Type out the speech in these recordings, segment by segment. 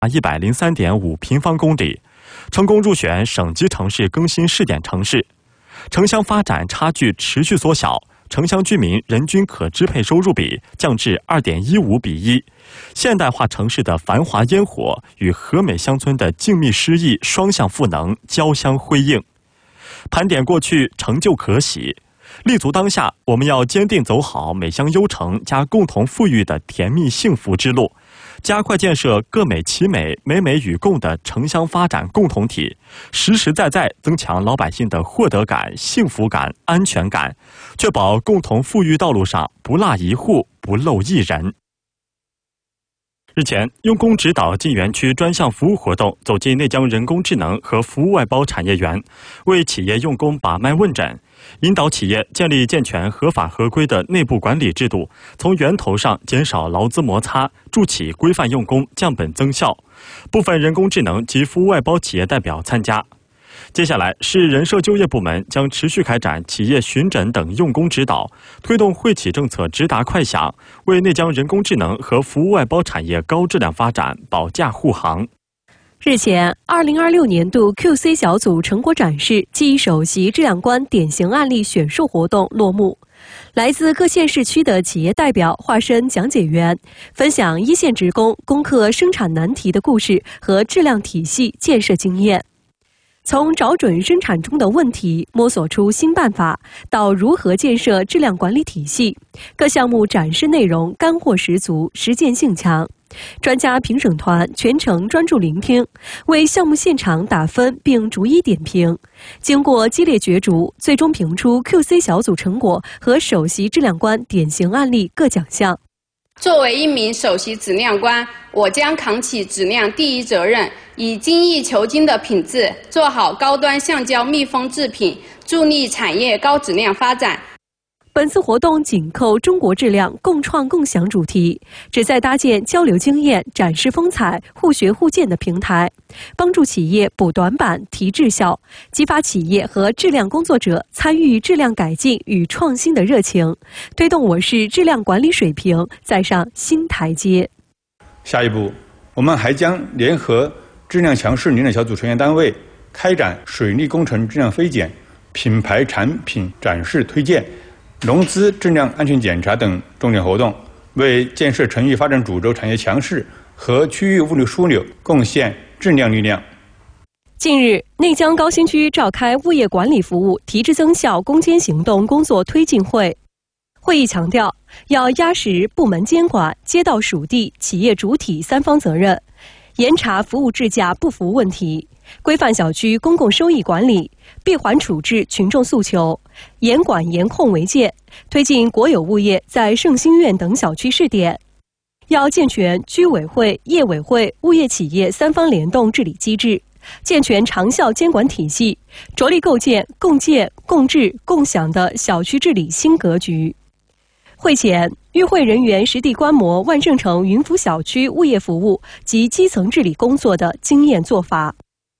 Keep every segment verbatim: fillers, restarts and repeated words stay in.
一百零三点五平方公里，成功入选省级城市更新试点城市。城乡发展差距持续缩小，城乡居民人均可支配收入比降至 二点一五比一，现代化城市的繁华烟火与和美乡村的静谧诗意双向赋能，交相辉映。盘点过去，成就可喜。立足当下，我们要坚定走好美乡优城加共同富裕的甜蜜幸福之路，加快建设各美其美、美美与共的城乡发展共同体，实实在在增强老百姓的获得感、幸福感、安全感，确保共同富裕道路上不落一户、不漏一人。日前，用工指导进园区专项服务活动走进内江人工智能和服务外包产业园，为企业用工把脉问诊，引导企业建立健全合法合规的内部管理制度，从源头上减少劳资摩擦，助企规范用工，降本增效。部分人工智能及服务外包企业代表参加。接下来，市人社就业部门将持续开展企业巡诊等用工指导，推动惠企政策直达快响，为内江人工智能和服务外包产业高质量发展保驾护航。 日前，二零二六年度 Q C 小组成果展示暨首席质量官典型案例选授活动落幕。来自各县市区的企业代表化身讲解员，分享一线职工攻克生产难题的故事和质量体系建设经验。从找准生产中的问题，摸索出新办法，到如何建设质量管理体系，各项目展示内容干货十足，实践性强。专家评审团全程专注聆听，为项目现场打分并逐一点评。经过激烈角逐，最终评出 Q C 小组成果和首席质量官典型案例各奖项。 作为一名首席质量官，我将扛起质量第一责任，以精益求精的品质做好高端橡胶密封制品，助力产业高质量发展。 本次活动紧扣中国质量共创共享主题，旨在搭建交流经验、展示风采、互学互鉴的平台，帮助企业补短板、提质效，激发企业和质量工作者参与质量改进与创新的热情，推动我市质量管理水平再上新台阶。 下一步，我们还将联合质量强势领导小组成员单位，开展水利工程质量飞检、品牌产品展示推荐、融资质量安全检查等重点活动，为建设城域发展主轴产业强势和区域物流枢纽贡献质量力量。 近日，内江高新区召开物业管理服务提质增效攻坚行动工作推进会。会议强调，要压实部门监管、街道属地、企业主体三方责任，严查服务质价不符问题，规范小区公共收益管理，闭环处置群众诉求，严管严控为界，推进国有物业在盛兴苑等小区试点。要健全居委会、业委会、物业企业三方联动治理机制，健全长效监管体系，着力构建共建、共治、共享的小区治理新格局。会前，与会人员实地观摩万盛城云浮小区物业服务及基层治理工作的经验做法。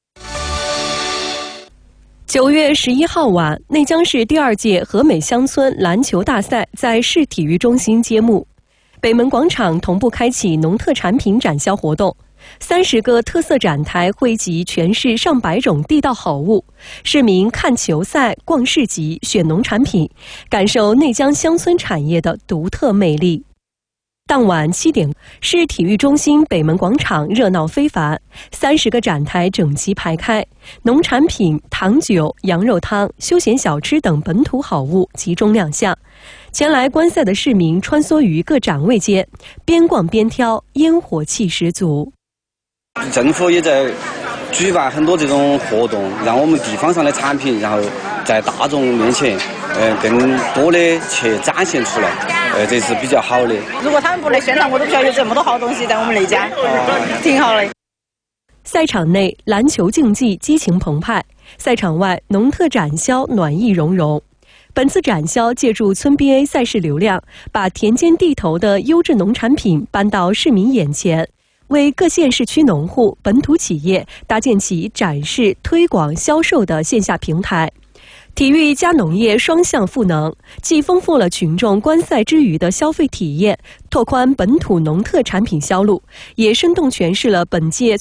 九月十一号晚，内江市第二届和美乡村篮球大赛在市体育中心揭幕，北门广场同步开启农特产品展销活动。三十个特色展台汇集全市上百种地道好物，市民看球赛、逛市集、选农产品，感受内江乡村产业的独特魅力。当晚七点，市体育中心北门广场热闹非凡，三十个展台整齐排开，农产品、糖酒、羊肉汤、休闲小吃等本土好物集中亮相。前来观赛的市民穿梭于各展位间，边逛边挑，烟火气十足。 政府也在举办很多这种活动，让我们地方上的产品，然后在大众面前，呃，更多的去展现出来，呃，这是比较好的。 如果他们不来宣传，我都不晓得有这么多好东西在我们内江，哦、挺好的。 赛场内篮球竞技激情澎湃，赛场外农特展销暖意融融。本次展销借助村 B A 赛事流量，把田间地头的优质农产品搬到市民眼前，为各县市区农户、本土企业搭建起展示、推广、销售的线下平台。 体育加农业双向赋能，既丰富了群众观赛之余的消费体验，拓宽本土农特产品销路，也生动诠释了本届